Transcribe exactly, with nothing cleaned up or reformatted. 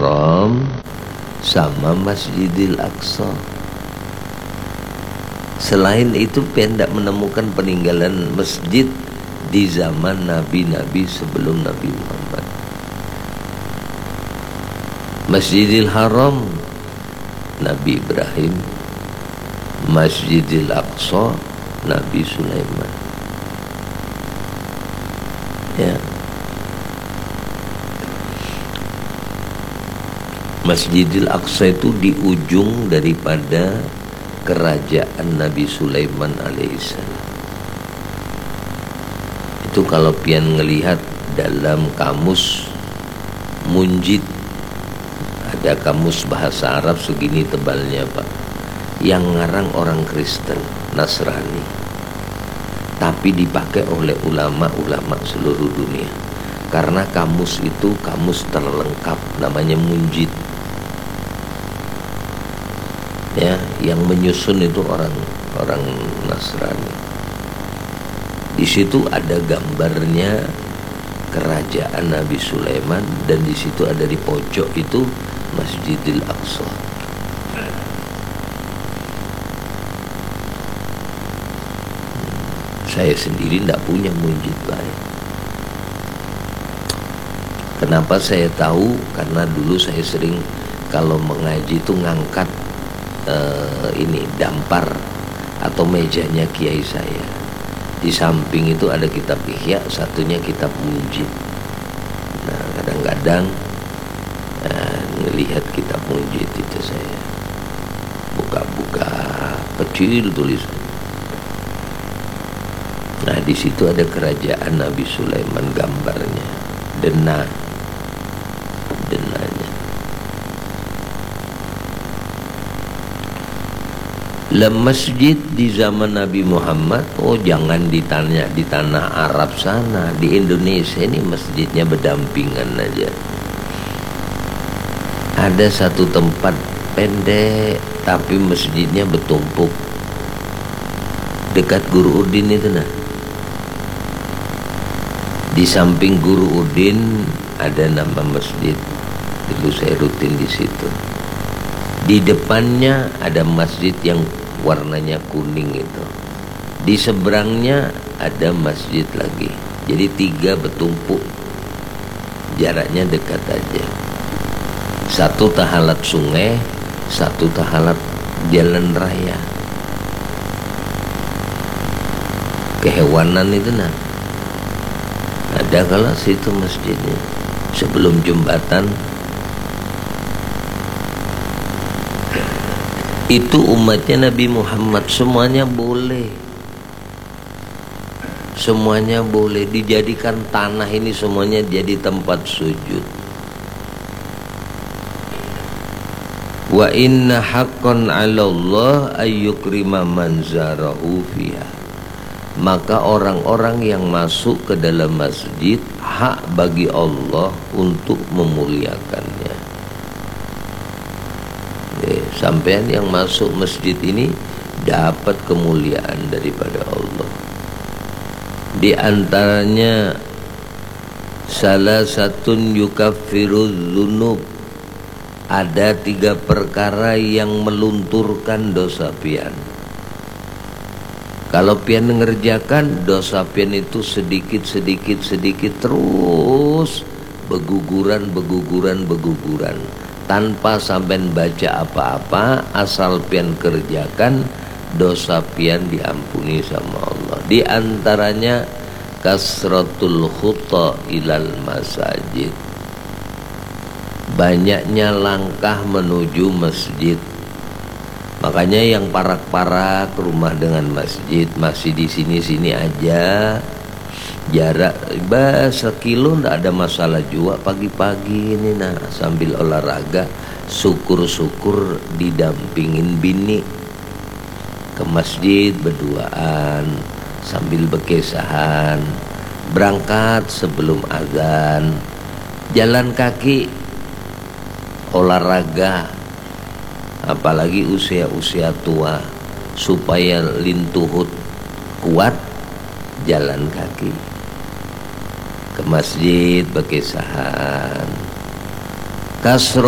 Haram sama Masjidil Aqsa. Selain itu pian tidak menemukan peninggalan masjid di zaman nabi-nabi sebelum Nabi Muhammad. Masjidil Haram Nabi Ibrahim, Masjidil Aqsa Nabi Sulaiman. Ya. Masjidil Aqsa itu di ujung daripada kerajaan Nabi Sulaiman alaihissalam. Itu kalau pian ngelihat dalam kamus Munjid, ada kamus bahasa Arab segini tebalnya Pak, yang ngarang orang Kristen Nasrani, tapi dipakai oleh ulama-ulama seluruh dunia. Karena kamus itu kamus terlengkap, namanya Munjid. Ya, yang menyusun itu orang orang Nasrani. Di situ ada gambarnya kerajaan Nabi Sulaiman, dan di situ ada di pojok itu Masjidil Aqsa. Saya sendiri tidak punya munjid lain. Kenapa saya tahu? Karena dulu saya sering kalau mengaji itu ngangkat uh, ini dampar atau mejanya kiai saya. Di samping itu ada kitab Ihya, satunya kitab Munjid. Nah, kadang-kadang uh, ngelihat kitab Munjid itu saya buka-buka kecil tulisan. Nah, di situ ada kerajaan Nabi Sulaiman, gambarnya, dena, denanya. Lah masjid di zaman Nabi Muhammad, oh jangan ditanya di tanah Arab sana, di Indonesia ini masjidnya berdampingan aja. Ada satu tempat pendek tapi masjidnya bertumpuk dekat Guru Udin itu nah. Di samping Guru Udin ada nama masjid. Dulu saya rutin di situ. Di depannya ada masjid yang warnanya kuning itu. Di seberangnya ada masjid lagi. Jadi tiga bertumpuk. Jaraknya dekat aja. Satu tahalat sungai, satu tahalat jalan raya. Kehewanan itu nah. Ada kalau situ masjidnya sebelum jembatan. Itu umatnya Nabi Muhammad semuanya boleh, semuanya boleh dijadikan tanah ini semuanya jadi tempat sujud. Wa inna haqqan 'ala Allah ayyukrima man zarahu fiha. Maka orang-orang yang masuk ke dalam masjid hak bagi Allah untuk memuliakannya. Eh, sampean yang masuk masjid ini dapat kemuliaan daripada Allah. Di antaranya salah satun yukaffiruz dzunub. Ada tiga perkara yang melunturkan dosa pian. Kalau pian mengerjakan dosa pian itu sedikit sedikit sedikit terus beguguran beguguran beguguran tanpa sampai baca apa-apa, asal pian kerjakan dosa pian diampuni sama Allah. Di antaranya kasratul khuta ilal masajid, banyaknya langkah menuju masjid. Makanya yang parak-parak rumah dengan masjid masih di sini-sini aja, jarak bah sekilo ndak ada masalah juga. Pagi-pagi ini nah sambil olahraga, syukur-syukur didampingin bini ke masjid berduaan sambil berkesahan, berangkat sebelum azan, jalan kaki, olahraga. Apalagi usia-usia tua, supaya lintuhut kuat, jalan kaki ke masjid berkesahan. Kasro